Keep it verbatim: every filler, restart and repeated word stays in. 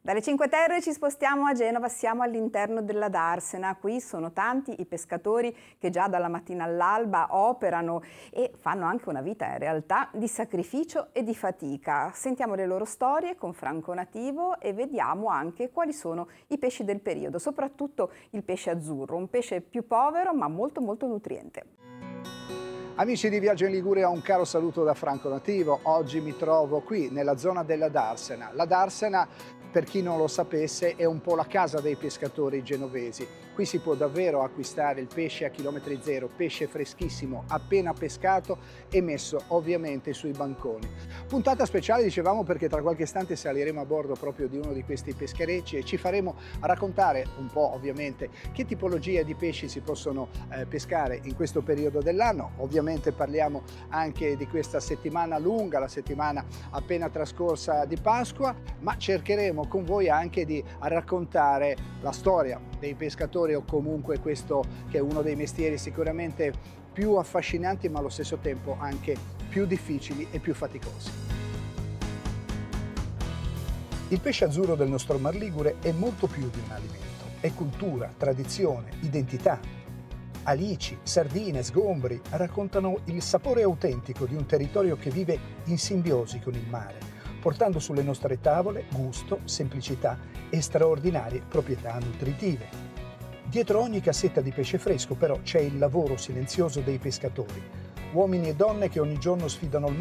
Dalle Cinque Terre ci spostiamo a Genova, siamo all'interno della Darsena. Qui sono tanti i pescatori che già dalla mattina all'alba operano e fanno anche una vita in realtà di sacrificio e di fatica. Sentiamo le loro storie con Franco Nativo e vediamo anche quali sono i pesci del periodo, soprattutto il pesce azzurro, un pesce più povero ma molto molto nutriente. Amici di Viaggio in Liguria, un caro saluto da Franco Nativo. Oggi mi trovo qui nella zona della Darsena. La Darsena, per chi non lo sapesse, è un po' la casa dei pescatori genovesi. Qui si può davvero acquistare il pesce a chilometri zero, pesce freschissimo, appena pescato e messo ovviamente sui banconi. Puntata speciale, dicevamo, perché tra qualche istante saliremo a bordo proprio di uno di questi pescherecci e ci faremo raccontare un po' ovviamente che tipologia di pesci si possono eh, pescare in questo periodo dell'anno. Ovviamente parliamo anche di questa settimana lunga, la settimana appena trascorsa di Pasqua, ma cercheremo con voi anche di raccontare la storia dei pescatori, o comunque questo che è uno dei mestieri sicuramente più affascinanti ma allo stesso tempo anche più difficili e più faticosi. Il pesce azzurro del nostro Mar Ligure è molto più di un alimento, è cultura, tradizione, identità. Alici, sardine, sgombri raccontano il sapore autentico di un territorio che vive in simbiosi con il mare, portando sulle nostre tavole gusto, semplicità e straordinarie proprietà nutritive. Dietro ogni cassetta di pesce fresco però c'è il lavoro silenzioso dei pescatori, uomini e donne che ogni giorno sfidano il